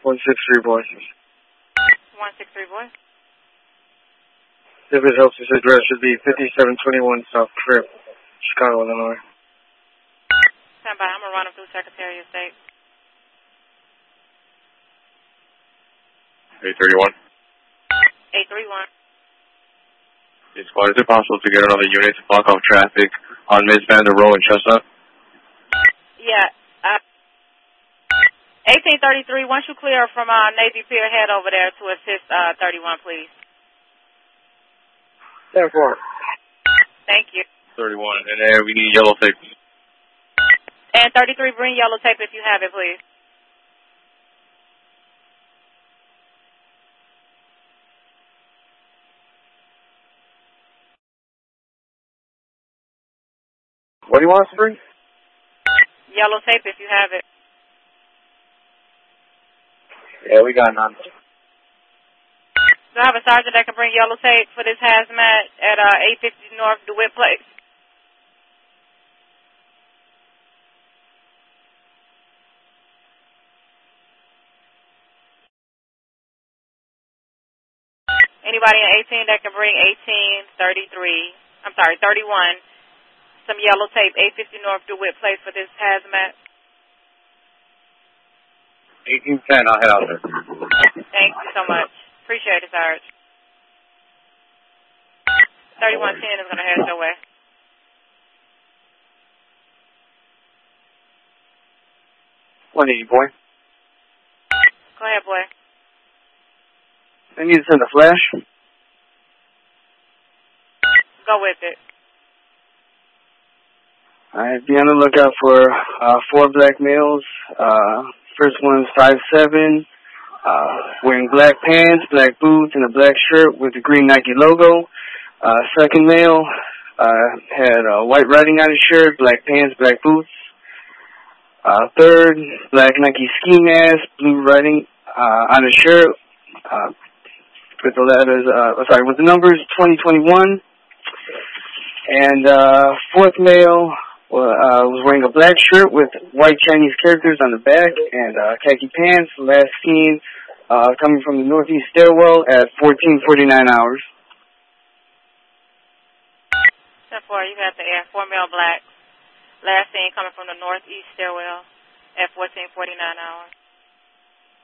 163 boy. 163 boy. If it helps, his address should be 5721 South Crip, Chicago, Illinois. Stand by. I'm going to run him through Secretary of State. 831. 831. Is it possible to get another unit to block off traffic on Miss Vander Row in Chestnut? Yeah. 1833, once you clear from Navy Pier, head over there to assist 31, please. 10-4. Thank you. 31, and then we need yellow tape. And 33, bring yellow tape if you have it, please. What do you want us to bring? Yellow tape if you have it. Yeah, we got none. Do I have a sergeant that can bring yellow tape for this hazmat at 850 North DeWitt Place? Anybody in 18 that can bring 31, some yellow tape, 850 North DeWitt Place for this hazmat? 1810, I'll head out there. Thank you so much. Appreciate it, Sarge. 3110 is going to head your way. What need you, boy? Go ahead, boy. I need to send a flash. Go with it. Alright, be on the lookout for 4 black males. First one's 5'7", wearing black pants, black boots, and a black shirt with the green Nike logo. Second male had a white writing on his shirt, black pants, black boots. Third, black Nike ski mask, blue writing on his shirt with the letters, with the numbers 2021. And fourth male was wearing a black shirt with white Chinese characters on the back and khaki pants. Last seen coming from the northeast stairwell at 14:49 hours. 10-4, you got the air. 4 male black. Last seen coming from the northeast stairwell at 14:49 hours.